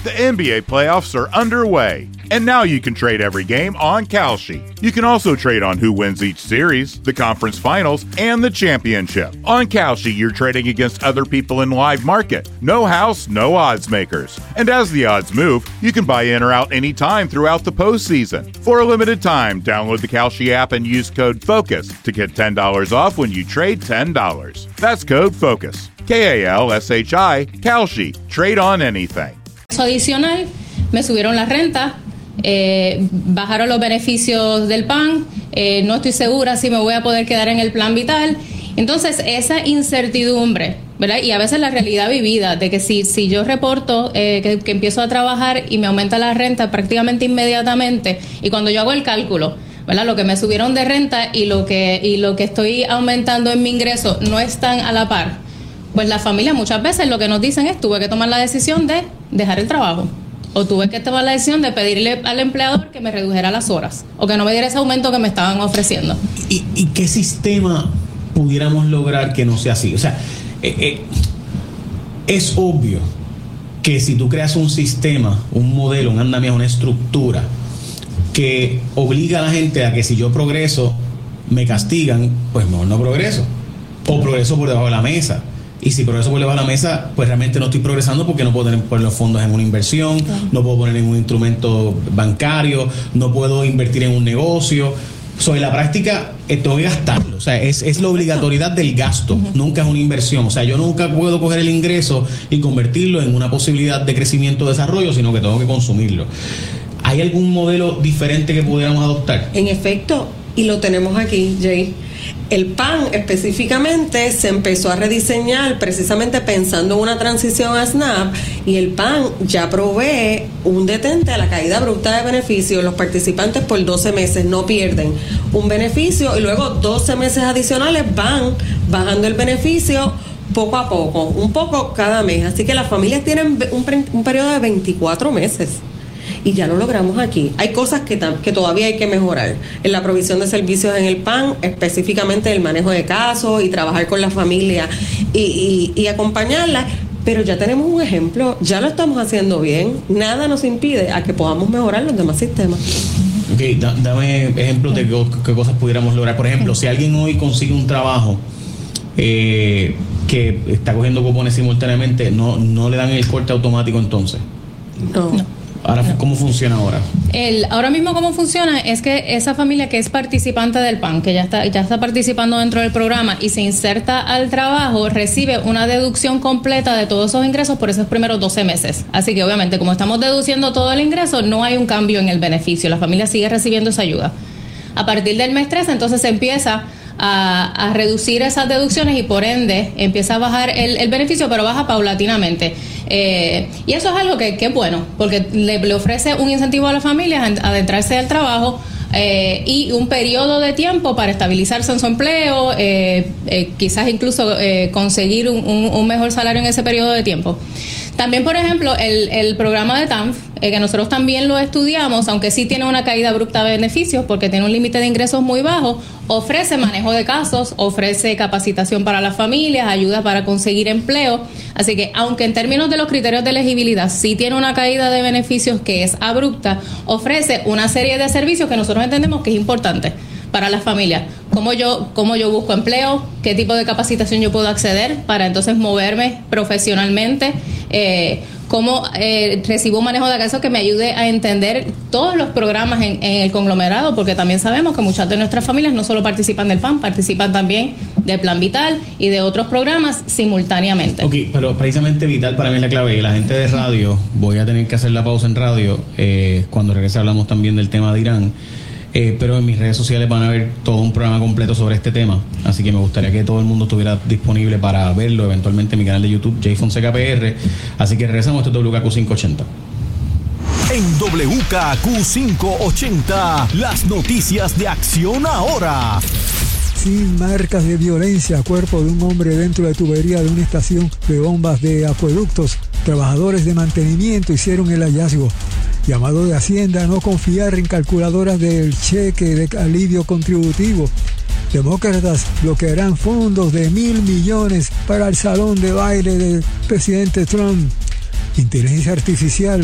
The NBA playoffs are underway, and now you can trade every game on Kalshi. You can also trade on who wins each series, the conference finals, and the championship. On Kalshi, you're trading against other people in live market. No house, no odds makers. And as the odds move, you can buy in or out anytime throughout the postseason. For a limited time, download the Kalshi app and use code FOCUS to get $10 off when you trade $10. That's code FOCUS. Kalshi, Kalshi. Trade on anything. Adicional, me subieron la renta, bajaron los beneficios del PAN, no estoy segura si me voy a poder quedar en el plan vital. Entonces, esa incertidumbre, ¿verdad? Y a veces la realidad vivida de que si yo reporto que empiezo a trabajar y me aumenta la renta prácticamente inmediatamente, y cuando yo hago el cálculo, ¿verdad? Lo que me subieron de renta y lo que estoy aumentando en mi ingreso no están a la par, pues la familia muchas veces lo que nos dicen es: tuve que tomar la decisión de dejar el trabajo, o tuve que tomar la decisión de pedirle al empleador que me redujera las horas o que no me diera ese aumento que me estaban ofreciendo. ¿Y qué sistema pudiéramos lograr que no sea así? O sea, es obvio que si tú creas un sistema, un modelo, un andamiaje, una estructura que obliga a la gente a que si yo progreso me castigan, pues mejor no progreso, o progreso por debajo de la mesa. Y si progreso por debajo de la mesa, pues realmente no estoy progresando porque no puedo poner los fondos en una inversión, no puedo poner en un instrumento bancario, no puedo invertir en un negocio. En la práctica tengo que gastarlo. O sea, es la obligatoriedad del gasto, nunca es una inversión. O sea, yo nunca puedo coger el ingreso y convertirlo en una posibilidad de crecimiento o desarrollo, sino que tengo que consumirlo. ¿Hay algún modelo diferente que pudiéramos adoptar? En efecto, y lo tenemos aquí, Jay. El PAN específicamente se empezó a rediseñar precisamente pensando en una transición a SNAP, y el PAN ya provee un detente a la caída abrupta de beneficios. Los participantes por 12 meses no pierden un beneficio y luego 12 meses adicionales van bajando el beneficio poco a poco, un poco cada mes. Así que las familias tienen un periodo de 24 meses. Y ya lo logramos aquí. Hay cosas que todavía hay que mejorar en la provisión de servicios en el PAN, específicamente el manejo de casos y trabajar con la familia y acompañarla, pero ya tenemos un ejemplo, ya lo estamos haciendo bien, nada nos impide a que podamos mejorar los demás sistemas. Ok, dame ejemplos de qué cosas pudiéramos lograr. Por ejemplo, si alguien hoy consigue un trabajo que está cogiendo cupones simultáneamente, no le dan el corte automático entonces. No. Ahora, ¿cómo funciona ahora? Ahora mismo cómo funciona es que esa familia que es participante del PAN, que ya está participando dentro del programa y se inserta al trabajo, recibe una deducción completa de todos esos ingresos por esos primeros 12 meses. Así que obviamente, como estamos deduciendo todo el ingreso, no hay un cambio en el beneficio. La familia sigue recibiendo esa ayuda. A partir del mes 3, entonces se empieza a reducir esas deducciones y por ende empieza a bajar el beneficio, pero baja paulatinamente. Y eso es algo que es bueno, porque le ofrece un incentivo a las familias a adentrarse al trabajo y un periodo de tiempo para estabilizarse en su empleo, quizás incluso conseguir un mejor salario en ese periodo de tiempo. También, por ejemplo, el programa de TANF, que nosotros también lo estudiamos, aunque sí tiene una caída abrupta de beneficios porque tiene un límite de ingresos muy bajo, ofrece manejo de casos, ofrece capacitación para las familias, ayuda para conseguir empleo. Así que, aunque en términos de los criterios de elegibilidad sí tiene una caída de beneficios que es abrupta, ofrece una serie de servicios que nosotros entendemos que es importante para las familias. Cómo yo busco empleo, qué tipo de capacitación yo puedo acceder para entonces moverme profesionalmente, cómo recibo un manejo de casos que me ayude a entender todos los programas en el conglomerado, porque también sabemos que muchas de nuestras familias no solo participan del PAN, participan también del Plan Vital y de otros programas simultáneamente. Ok, pero precisamente Vital para mí es la clave. Y la gente de radio, voy a tener que hacer la pausa en radio, cuando regrese hablamos también del tema de Irán. Pero en mis redes sociales van a ver todo un programa completo sobre este tema, así que me gustaría que todo el mundo estuviera disponible para verlo eventualmente en mi canal de YouTube, Jay Fonseca PR. Así que regresamos, esto es WKQ 580. En WKQ 580, las noticias de Acción Ahora. Sin marcas de violencia, cuerpo de un hombre dentro de tubería de una estación de bombas de acueductos. Trabajadores de mantenimiento hicieron el hallazgo. Llamado de Hacienda a no confiar en calculadoras del cheque de alivio contributivo. Demócratas bloquearán fondos de $1,000 millones para el salón de baile del presidente Trump. Inteligencia artificial